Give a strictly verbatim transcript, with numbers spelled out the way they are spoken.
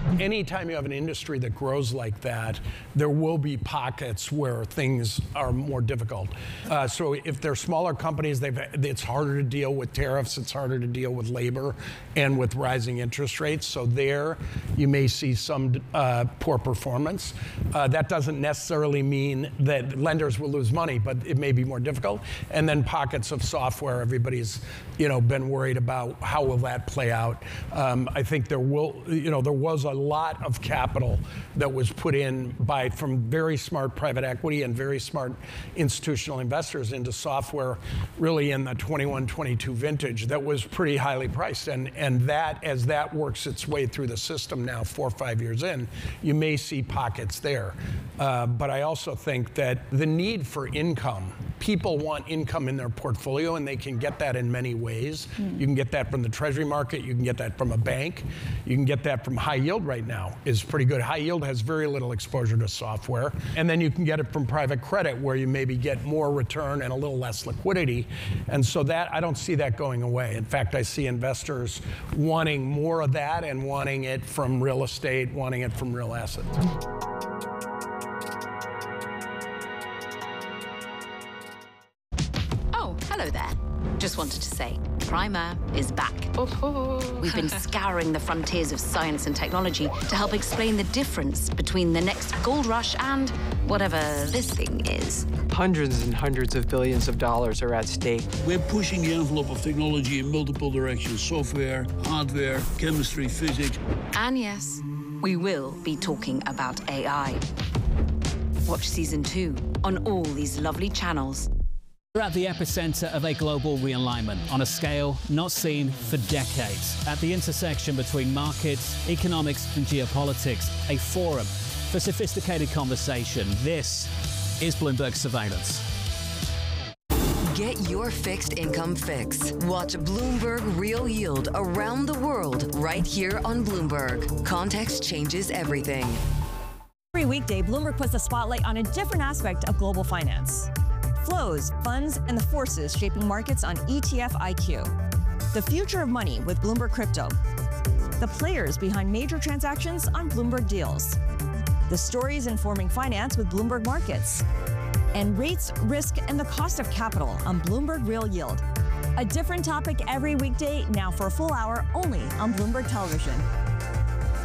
Anytime you have an industry that grows like that, there will be pockets where things are more difficult. Uh, so if they're smaller companies, they've, it's harder to deal with tariffs, it's harder to deal with labor and with rising interest rates. So there you may see some uh, poor performance. Uh, that doesn't necessarily mean that lenders will lose money, but it may be more difficult. And then pockets of software, everybody's you know, been worried about how will that play out. Um, I think there will, you know, there was a lot of capital that was put in by from very smart private equity and very smart institutional investors into software really in the twenty-one twenty-two vintage that was pretty highly priced. And, and that, as that works its way through the system now, four or five years in, you may see pockets there. Uh, but I also think that the need for income, people want income in their portfolio, and they can get that in many ways. Mm. You can get that from the treasury market, you can get that from a bank, you can get that from high yield right now is pretty good. High yield has very little exposure to software. And then you can get it from private credit where you maybe get more return and a little less liquidity. And so that, I don't see that going away. In fact, I see investors wanting more of that and wanting it from real estate, wanting it from real assets. Oh, hello there. Just wanted to say, Primer is back. Oh. We've been scouring the frontiers of science and technology to help explain the difference between the next gold rush and whatever this thing is. Hundreds and hundreds of billions of dollars are at stake. We're pushing the envelope of technology in multiple directions: software, hardware, chemistry, physics. And yes, we will be talking about A I. Watch season two on all these lovely channels. We're at the epicenter of a global realignment on a scale not seen for decades. At the intersection between markets, economics, and geopolitics, a forum for sophisticated conversation. This is Bloomberg Surveillance. Get your fixed income fix. Watch Bloomberg Real Yield around the world right here on Bloomberg. Context changes everything. Every weekday, Bloomberg puts the spotlight on a different aspect of global finance. Flows, funds, and the forces shaping markets on E T F I Q. The future of money with Bloomberg Crypto. The players behind major transactions on Bloomberg Deals. The stories informing finance with Bloomberg Markets. And rates, risk, and the cost of capital on Bloomberg Real Yield. A different topic every weekday, now for a full hour only on Bloomberg Television.